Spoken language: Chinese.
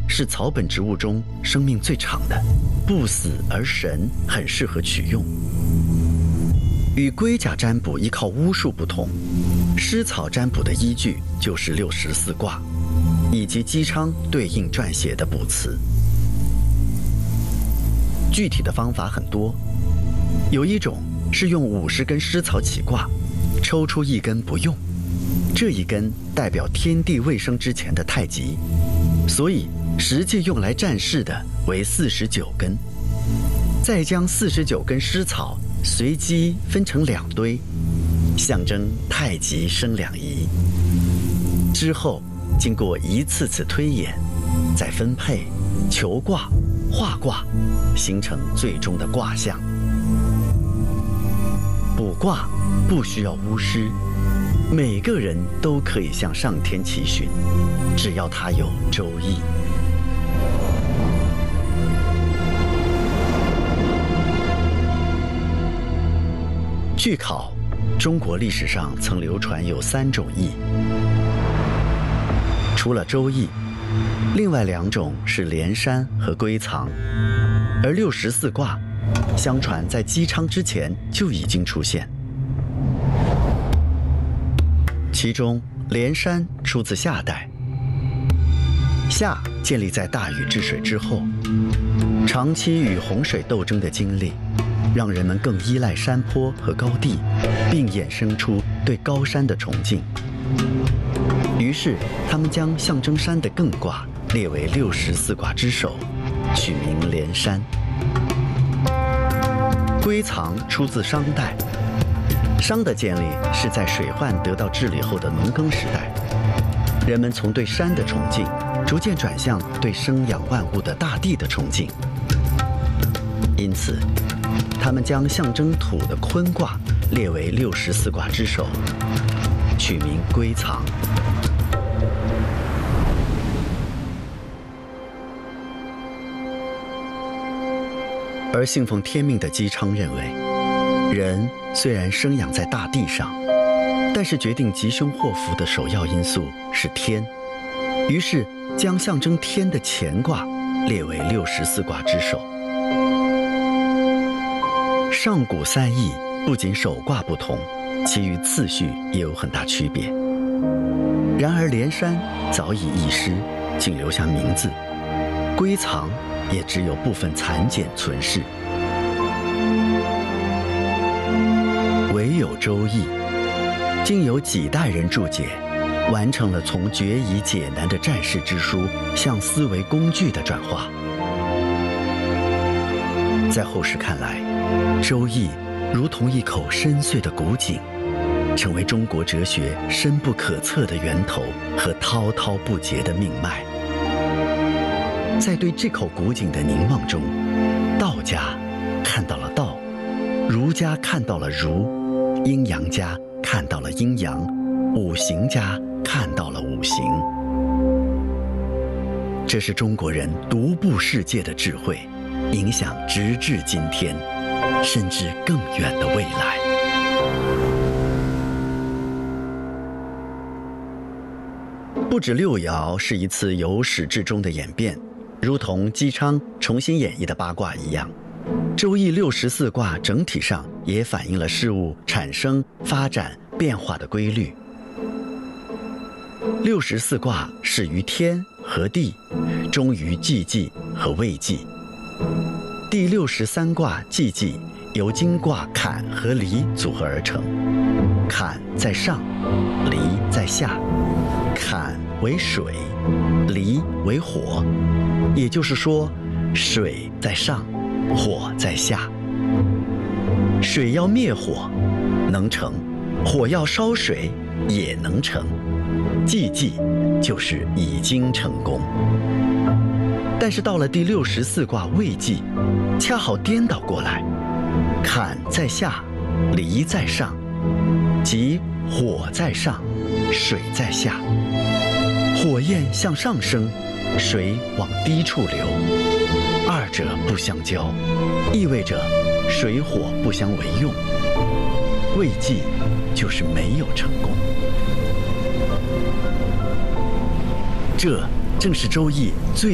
是草本植物中生命最长的，不死而神，很适合取用。与龟甲占卜依靠巫术不同，狮草占卜的依据就是64卦，以及姬昌对应撰写的卜辞。具体的方法很多，有一种是用50根狮草起卦，抽出一根不用，这一根代表天地未生之前的太极，所以实际用来占筮的为49根，再将49根狮草随机分成2堆，象征太极生两仪。之后经过一次次推演，再分配、求卦、画卦，形成最终的卦象。卜卦不需要巫师，每个人都可以向上天祈询，只要他有周易。据考，中国历史上曾流传有3种易，除了周易，另外2种是连山和归藏，而64卦相传在姬昌之前就已经出现。其中连山出自夏代，夏建立在大禹治水之后，长期与洪水斗争的经历让人们更依赖山坡和高地，并衍生出对高山的崇敬。于是他们将象征山的艮卦列为64卦之首，取名连山。归藏出自商代，商的建立是在水患得到治理后的农耕时代，人们从对山的崇敬逐渐转向对生养万物的大地的崇敬，因此他们将象征土的坤卦列为64卦之首，取名归藏。而信奉天命的姬昌认为，人虽然生养在大地上，但是决定吉凶祸福的首要因素是天，于是将象征天的乾卦列为64卦之首。上古3易不仅首卦不同，其余次序也有很大区别。然而连山早已易失，仅留下名字；归藏也只有部分残简存世。唯有周易，经有几代人注解，完成了从决疑解难的战士之书向思维工具的转化。在后世看来，周易如同一口深邃的古井，成为中国哲学深不可测的源头和滔滔不竭的命脉。在对这口古井的凝望中，道家看到了道，儒家看到了儒，阴阳家看到了阴阳，五行家看到了五行。这是中国人独步世界的智慧，影响直至今天，甚至更远的未来。不止六爻是一次由始至终的演变，如同姬昌重新演绎的八卦一样，周易64卦整体上也反映了事物产生、发展、变化的规律。64卦始于天和地，终于既济和未济。第63卦既济由金卦坎和离组合而成，坎在上，离在下，坎为水，离为火，也就是说，水在上，火在下。水要灭火，能成；火要烧水，也能成。既济就是已经成功。但是到了第64卦未济，恰好颠倒过来，坎在下，离在上，即火在上，水在下。火焰向上升，水往低处流，二者不相交，意味着水火不相为用。未济就是没有成功。这正是周易最